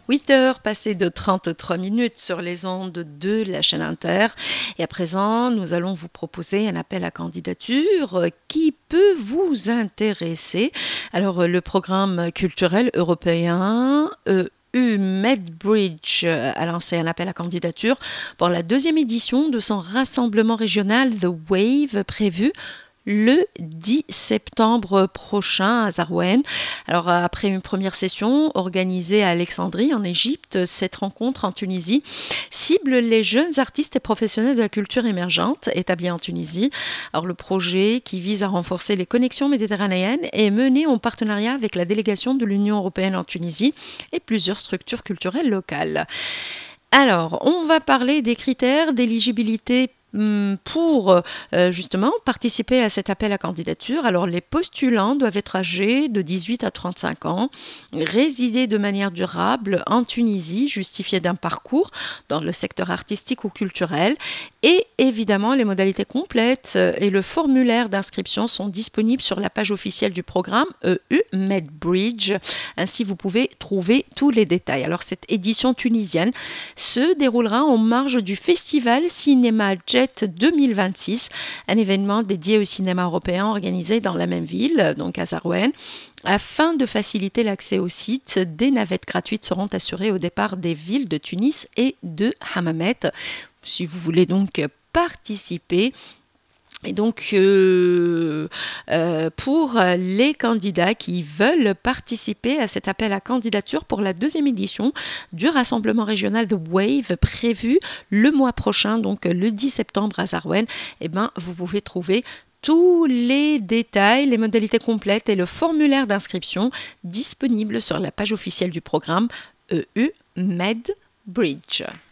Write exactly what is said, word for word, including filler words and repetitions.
huit heures passées de trente-trois minutes sur les ondes de la chaîne Inter. Et à présent, nous allons vous proposer un appel à candidature qui peut vous intéresser. Alors, le programme culturel européen E U Medbridge a lancé un appel à candidature pour la deuxième édition de son rassemblement régional The Wave prévu le dix septembre prochain à Zarouën. Alors, après une première session organisée à Alexandrie, en Égypte, cette rencontre en Tunisie cible les jeunes artistes et professionnels de la culture émergente établis en Tunisie. Alors, le projet, qui vise à renforcer les connexions méditerranéennes, est mené en partenariat avec la délégation de l'Union européenne en Tunisie et plusieurs structures culturelles locales. Alors, on va parler des critères d'éligibilité pour euh, justement participer à cet appel à candidature. Alors, les postulants doivent être âgés de dix-huit à trente-cinq ans, résider de manière durable en Tunisie, justifier d'un parcours dans le secteur artistique ou culturel. Et évidemment, les modalités complètes et le formulaire d'inscription sont disponibles sur la page officielle du programme E U Medbridge. Ainsi, vous pouvez trouver tous les détails. Alors, cette édition tunisienne se déroulera en marge du festival Cinéma Jet deux mille vingt-six, un événement dédié au cinéma européen organisé dans la même ville, donc à Zarouën. Afin de faciliter l'accès au site, des navettes gratuites seront assurées au départ des villes de Tunis et de Hammamet. Si vous voulez donc participer, et donc, euh, euh, pour les candidats qui veulent participer à cet appel à candidature pour la deuxième édition du rassemblement régional The Wave prévu le mois prochain, donc le dix septembre à Zarouën, eh ben, vous pouvez trouver tous les détails, les modalités complètes et le formulaire d'inscription disponibles sur la page officielle du programme E U Medbridge.